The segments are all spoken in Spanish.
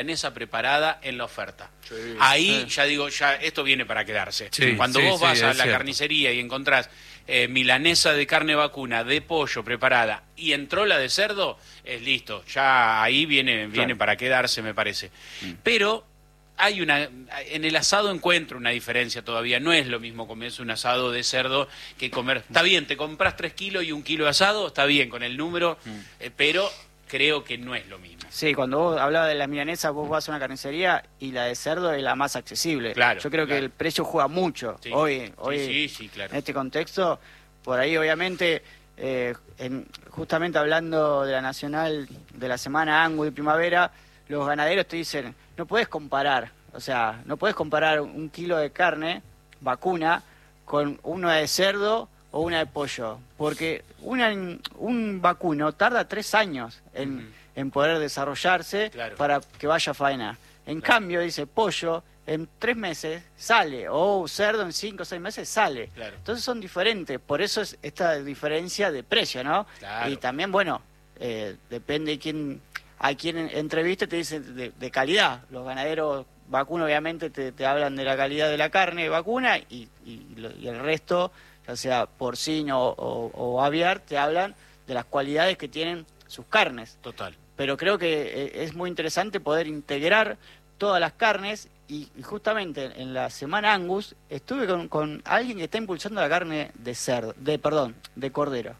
milanesa preparada en la oferta. Sí, Ahí ya digo, ya esto viene para quedarse. Sí, Cuando sí, vos sí, vas a es la cierto. carnicería y encontrás milanesa de carne vacuna, de pollo preparada y entró la de cerdo, es listo. Ya ahí viene para quedarse, me parece. Pero hay en el asado encuentro una diferencia todavía. No es lo mismo comerse un asado de cerdo que comer. Está bien, te compras 3 kilos y 1 kilo de asado, está bien con el número, pero creo que no es lo mismo. Sí, cuando vos hablabas de la milanesa, vos vas a una carnicería y la de cerdo es la más accesible. Claro, yo creo que el precio juega mucho. Sí. Hoy Sí, claro. en este contexto, por ahí obviamente, justamente hablando de la nacional de la semana Angus de primavera, los ganaderos te dicen, no puedes comparar, o sea, no puedes comparar 1 kilo de carne vacuna con una de cerdo o una de pollo, porque un vacuno tarda 3 años en poder desarrollarse Claro. para que vaya a faena. En cambio, dice, pollo en 3 meses sale, o cerdo en 5 o 6 meses sale. Claro. Entonces son diferentes, por eso es esta diferencia de precio, ¿no? Claro. Y también, bueno, depende a quién entreviste, te dicen de calidad. Los ganaderos vacunos obviamente te hablan de la calidad de la carne vacuna y el resto, ya sea porcino o aviar, te hablan de las cualidades que tienen sus carnes. Total. Pero creo que es muy interesante poder integrar todas las carnes y justamente en la semana Angus estuve con alguien que está impulsando la carne de cerdo, de cordero.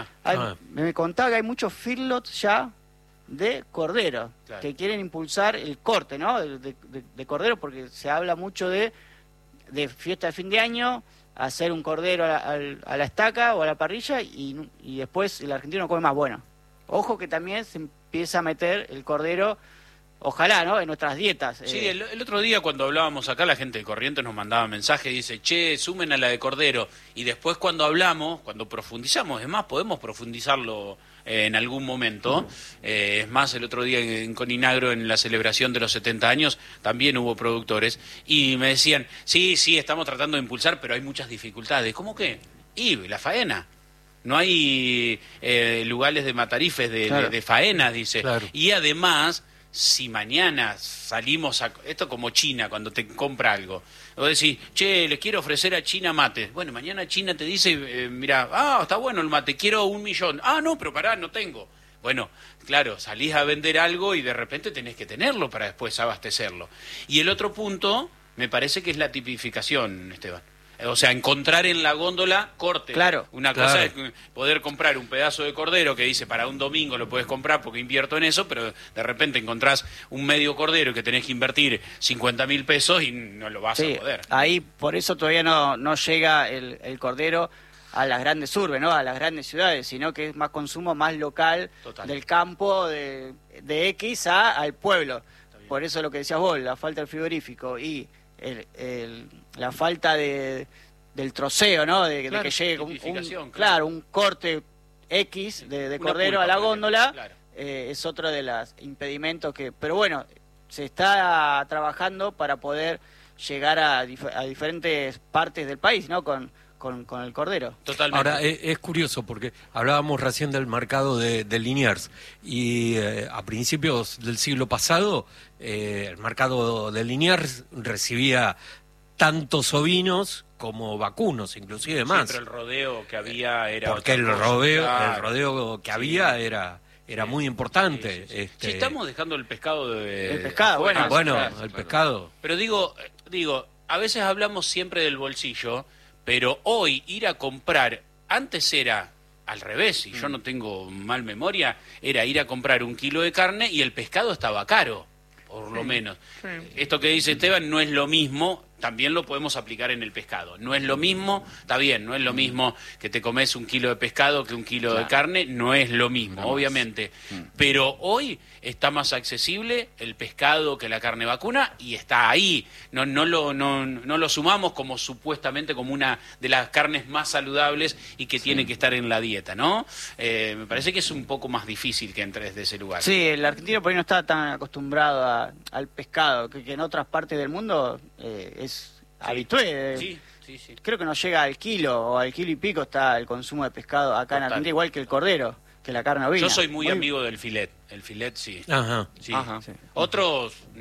Me contaba que hay muchos feedlots ya de cordero, Claro. que quieren impulsar el corte, ¿no? De cordero, porque se habla mucho de fiesta de fin de año, hacer un cordero a la estaca o a la parrilla y después el argentino come más. Bueno, ojo que también se empieza a meter el cordero, ojalá, ¿no?, en nuestras dietas. Sí, el otro día cuando hablábamos acá, la gente de Corrientes nos mandaba mensajes y dice, che, sumen a la de Cordero. Y después cuando hablamos, cuando profundizamos, es más, podemos profundizarlo en algún momento. Es más, el otro día en Coninagro, en la celebración de los 70 años, también hubo productores. Y me decían, sí, estamos tratando de impulsar, pero hay muchas dificultades. ¿Cómo qué? Y la faena. No hay lugares de matarifes Claro. de faena, dice. Claro. Y además, si mañana salimos a... Esto como China, cuando te compra algo. Vos decís, che, les quiero ofrecer a China mate. Bueno, mañana China te dice, mira, está bueno el mate, quiero 1 millón. No, pero pará, no tengo. Bueno, claro, salís a vender algo y de repente tenés que tenerlo para después abastecerlo. Y el otro punto, me parece que es la tipificación, Esteban. O sea, encontrar en la góndola corte. Claro. Una Claro. cosa es poder comprar un pedazo de cordero que dice para un domingo lo puedes comprar porque invierto en eso, pero de repente encontrás un medio cordero que tenés que invertir 50.000 pesos y no lo vas Sí, a poder. ahí por eso todavía no llega el cordero a las grandes urbes, ¿no?, a las grandes ciudades, sino que es más consumo más local. Total. Del campo de X al pueblo. Por eso lo que decías vos, la falta del frigorífico y la falta del troceo, ¿no? De Claro, que llegue tipificación, claro, un corte X de Una cordero pulpa, a la por ejemplo, góndola, claro. es otro de los impedimentos pero bueno, se está trabajando para poder llegar a diferentes partes del país, ¿no?, con el cordero. Totalmente. Ahora, es curioso porque hablábamos recién del mercado de Liniers y a principios del siglo pasado el mercado de Liniers recibía tantos ovinos como vacunos, inclusive más. Siempre el rodeo que había era... Porque otra el cosa, claro. rodeo que Sí. había era muy importante. Sí. Si estamos dejando el pescado de... El pescado, afuera, bueno, el pescado. Pero digo, a veces hablamos siempre del bolsillo, pero hoy ir a comprar, antes era al revés, y yo no tengo mal memoria, era ir a comprar 1 kilo de carne y el pescado estaba caro, por lo menos. Esto que dice Esteban no es lo mismo, también lo podemos aplicar en el pescado. No es lo mismo, está bien, no es lo mismo que te comes 1 kilo de pescado que 1 kilo de carne, no es lo mismo, obviamente. Pero hoy está más accesible el pescado que la carne vacuna y está ahí. No lo sumamos como supuestamente como una de las carnes más saludables y que tiene que estar en la dieta, ¿no? Me parece que es un poco más difícil que entres de ese lugar. Sí, el argentino por ahí no está tan acostumbrado al pescado, que en otras partes del mundo es habitué. Sí. Creo que no llega al kilo o al kilo y pico está el consumo de pescado acá en Total. Argentina, igual que el cordero. que la carne ovina. Yo soy muy amigo del filet. El filet sí. Ajá. Sí. Ajá. Sí. Otros